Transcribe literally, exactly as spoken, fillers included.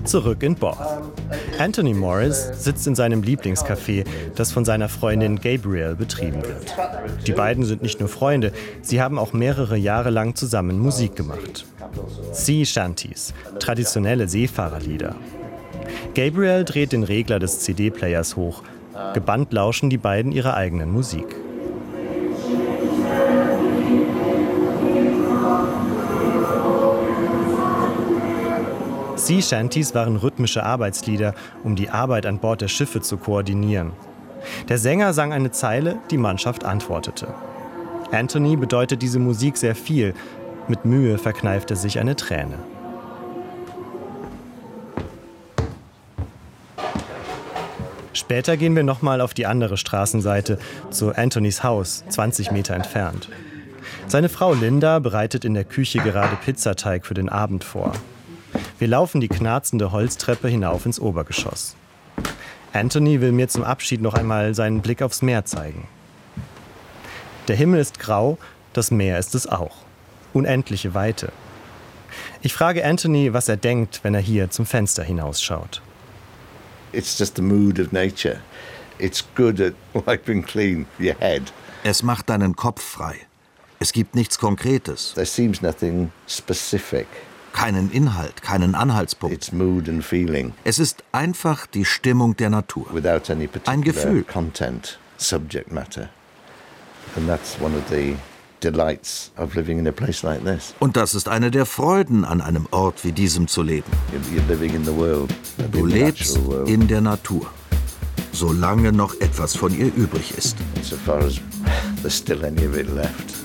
Zurück in Bath. Anthony Morris sitzt in seinem Lieblingscafé, das von seiner Freundin Gabrielle betrieben wird. Die beiden sind nicht nur Freunde, sie haben auch mehrere Jahre lang zusammen Musik gemacht. Sea Shanties, traditionelle Seefahrerlieder. Gabrielle dreht den Regler des C D-Players hoch. Gebannt lauschen die beiden ihrer eigenen Musik. Sea Shanties waren rhythmische Arbeitslieder, um die Arbeit an Bord der Schiffe zu koordinieren. Der Sänger sang eine Zeile, die Mannschaft antwortete. Anthony bedeutet diese Musik sehr viel. Mit Mühe verkneift er sich eine Träne. Später gehen wir nochmal auf die andere Straßenseite, zu Anthonys Haus, zwanzig Meter entfernt. Seine Frau Linda bereitet in der Küche gerade Pizzateig für den Abend vor. Wir laufen die knarzende Holztreppe hinauf ins Obergeschoss. Anthony will mir zum Abschied noch einmal seinen Blick aufs Meer zeigen. Der Himmel ist grau, das Meer ist es auch. Unendliche Weite. Ich frage Anthony, was er denkt, wenn er hier zum Fenster hinausschaut. It's just the mood of nature. It's good at wiping clean your head. Es macht deinen Kopf frei. Es gibt nichts Konkretes. There seems nothing specific. Keinen Inhalt, keinen Anhaltspunkt. It's mood and feeling. Es ist einfach die Stimmung der Natur. Without any particular Ein Gefühl. Content, subject matter. And that's one of the delights of living in a place like this. Und das ist eine der Freuden, an einem Ort wie diesem zu leben. You're living in the world. Du lebst in der Natur, solange noch etwas von ihr übrig ist. So far as there's still any of it left.